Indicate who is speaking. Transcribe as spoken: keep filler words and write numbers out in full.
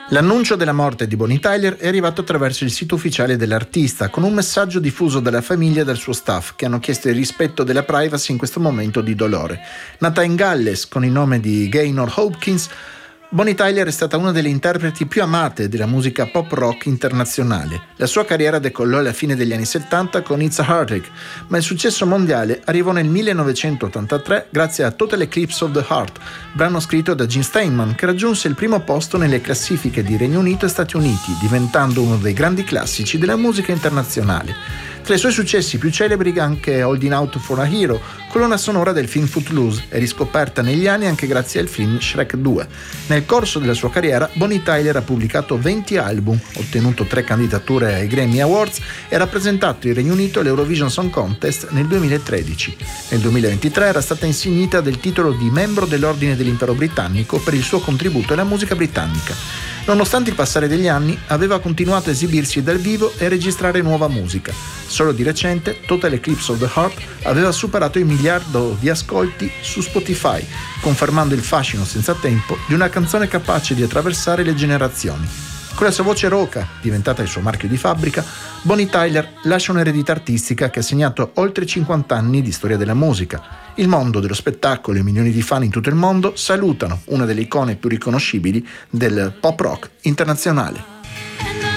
Speaker 1: L'annuncio della morte di Bonnie Tyler è arrivato attraverso il sito ufficiale dell'artista, con un messaggio diffuso dalla famiglia e dal suo staff, che hanno chiesto il rispetto della privacy in questo momento di dolore. Nata in Galles con il nome di Gaynor Hopkins, Bonnie Tyler è stata una delle interpreti più amate della musica pop rock internazionale. La sua carriera decollò alla fine degli anni settanta con It's a Heartache, ma il successo mondiale arrivò nel millenovecentottantatré grazie a Total Eclipse of the Heart, brano scritto da Gene Steinman, che raggiunse il primo posto nelle classifiche di Regno Unito e Stati Uniti, diventando uno dei grandi classici della musica internazionale. Tra i suoi successi più celebri anche Holding Out for a Hero, colonna sonora del film Footloose, è riscoperta negli anni anche grazie al film Shrek due. Nel corso della sua carriera, Bonnie Tyler ha pubblicato venti album, ottenuto tre candidature ai Grammy Awards e ha rappresentato il Regno Unito all'Eurovision Song Contest nel duemilatredici. Nel duemilaventitré era stata insignita del titolo di membro dell'Ordine dell'Impero Britannico per il suo contributo alla musica britannica. Nonostante il passare degli anni, aveva continuato a esibirsi dal vivo e a registrare nuova musica. Solo di recente, Total Eclipse of the Heart aveva superato il miliardo di ascolti su Spotify, confermando il fascino senza tempo di una canzone capace di attraversare le generazioni. Con la sua voce roca, diventata il suo marchio di fabbrica, Bonnie Tyler lascia un'eredità artistica che ha segnato oltre cinquanta anni di storia della musica. Il mondo dello spettacolo e milioni di fan in tutto il mondo salutano una delle icone più riconoscibili del pop rock internazionale.